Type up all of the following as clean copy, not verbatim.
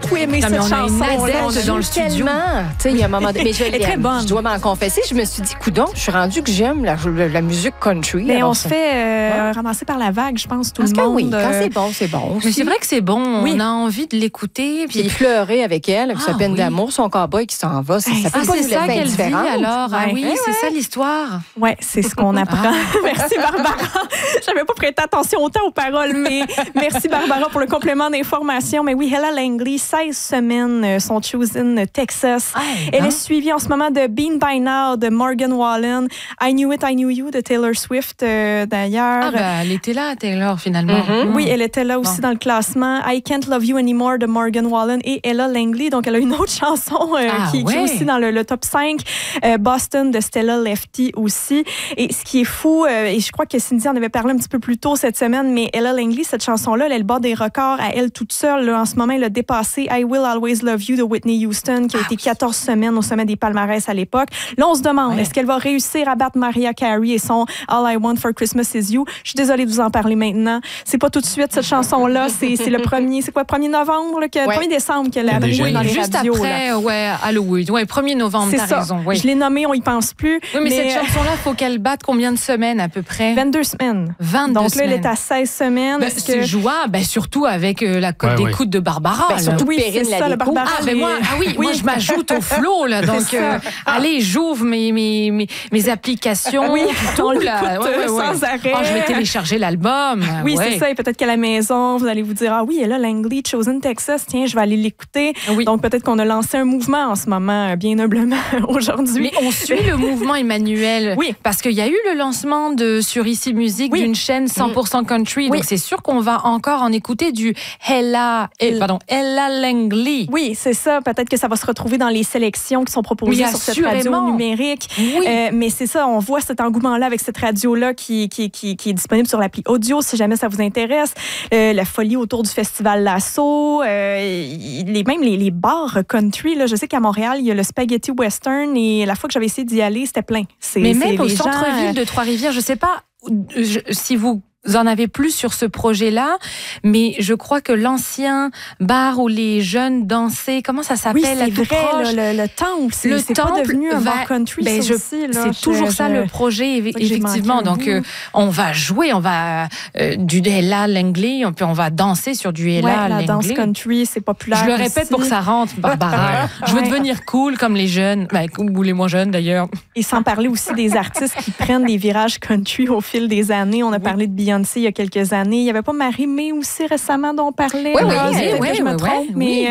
beaucoup aimé cette chanson. Dans le studio. Il y a un moment donné, mais Elle est très bonne. Je dois m'en confesser, je me suis dit, coudonc, je suis rendue que j'aime la musique country. Mais on se fait ramasser par la vague, je pense, tout le monde. Oui, quand c'est bon, c'est bon aussi. Mais c'est vrai que c'est bon. Oui. On a envie de l'écouter. Puis pleurer avec elle, avec sa peine d'amour, son cowboy qui s'en va. Ça peut pas c'est nous ça laisser qu'elle dit indifférentes. alors. Ah oui, c'est ça l'histoire. Oui, c'est ce qu'on apprend. Merci, Barbara. J'avais pas prêté attention autant aux paroles, mais merci, Barbara, pour le complément d'information. Mais oui, Ella Langley, 16 semaines, son Choosing Texas. Elle est suivie en ce moment de Bean by Now de Morgan Wallen, I Knew It, I Knew You de Taylor Swift, d'ailleurs. Ah, elle était là, Taylor, finalement. Oui, elle était là aussi dans le classement. I Can't Love You Anymore de Morgan Wallen et Ella Langley. Donc, elle a une autre chanson qui est aussi dans le top 5. Boston de Stella Lefty aussi. Et ce qui est fou, et je crois que Cindy en avait parlé un petit peu plus tôt cette semaine, mais Ella Langley, cette chanson-là, elle bat des records à elle toute seule. Là, en ce moment, elle a dépassé I Will Always Love You de Whitney Houston, qui a été 14 semaines au sommet des palmarès à l'époque. Là, on se demande, est-ce qu'elle va réussir à battre Mariah Carey et son All I Want for Christmas Is You? Je suis désolée de vous en parler maintenant. C'est pas tout de suite, cette chanson-là. C'est le 1er novembre, le 1er décembre qu'elle a brillé dans les juste radios. Après, Halloween. 1er novembre, t'as raison. Je l'ai nommée, on y pense plus. Oui, mais cette chanson-là, il faut qu'elle batte combien de semaines à peu près? 22 semaines. 22 Donc là, semaines. elle est à 16 semaines. C'est jouable, surtout avec la cote d'écoute de Barbara. Surtout Perrine c'est ça, le Barbara. Moi, je m'ajoute au flot, là. Donc, allez, j'ouvre mes applications. Oui, tout, on l'écoute sans arrêt. Je vais télécharger l'album. Oui, c'est ça. Et peut-être qu'à la maison, vous allez vous dire, ah oui, elle a Langley, Choosing Texas. Tiens, je vais aller l'écouter. Oui. Donc, peut-être qu'on a lancé un mouvement en ce moment, bien humblement, aujourd'hui. Mais on suit le mouvement, Emmanuel. Oui. Parce qu'il y a eu le lancement sur Ici Musique d'une chaîne 100% country. Donc, c'est sûr qu'on va encore en écouter du Ella Langley. Oui, c'est ça. Peut-être que ça va se retrouver dans les sélections qui sont proposées sur cette radio numérique. Oui. Mais c'est ça, on voit cet engouement-là avec cette radio-là qui est disponible sur l'appli audio, si jamais ça vous intéresse. La folie autour du festival Lasso. Même les bars country. Là, je sais qu'à Montréal, il y a le Spaghetti Western et la fois que j'avais essayé d'y aller, c'était plein. Mais même au centre-ville de Trois-Rivières, je ne sais pas si vous en avez plus sur ce projet-là, mais je crois que l'ancien bar où les jeunes dansaient, comment ça s'appelle? Oui, c'est vrai, le temple. C'est pas devenu un bar country, c'est toujours ça le projet, effectivement. Donc, on va jouer, du Ella Langley, on va danser sur du Ella Langley. La danse country, c'est populaire. Je le répète aussi. pour que ça rentre, Barbara. Je veux devenir cool comme les jeunes, ou les moins jeunes d'ailleurs. Et sans parler aussi des artistes qui prennent des virages country au fil des années. On a parlé de Beyoncé il y a quelques années. Il n'y avait pas Marie-Mé aussi récemment dont on parlait. Oui, je me trompe.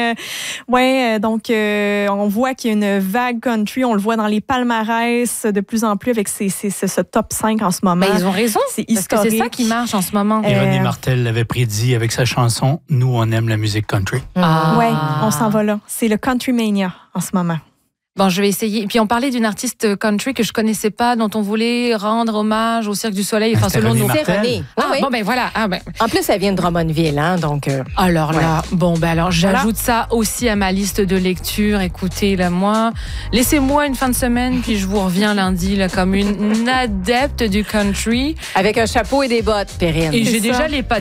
Mais donc, on voit qu'il y a une vague country. On le voit dans les palmarès de plus en plus avec ce top 5 en ce moment. Ils ont raison. C'est historique. C'est ça qui marche en ce moment. Et René Martel l'avait prédit avec sa chanson « Nous, on aime la musique country ». Oui, on s'en va là. C'est le Country Mania en ce moment. Bon, je vais essayer. Puis on parlait d'une artiste country que je connaissais pas, dont on voulait rendre hommage au Cirque du Soleil. Enfin, selon nous. C'est René. Bon, ben voilà. En plus, elle vient de Drummondville, hein, donc. Alors là, j'ajoute ça aussi à ma liste de lecture. Écoutez, là, laissez-moi une fin de semaine, puis je vous reviens lundi, là, comme une adepte du country. Avec un chapeau et des bottes, Perrine. Et j'ai déjà les